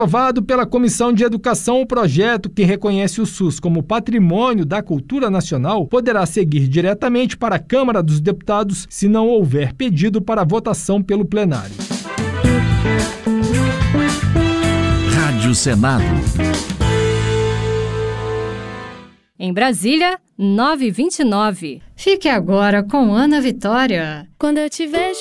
Aprovado pela Comissão de Educação, o projeto que reconhece o SUS como patrimônio da cultura nacional poderá seguir diretamente para a Câmara dos Deputados se não houver pedido para votação pelo plenário. Rádio Senado. Em Brasília, 9h29. Fique agora com Ana Vitória. Quando eu te vejo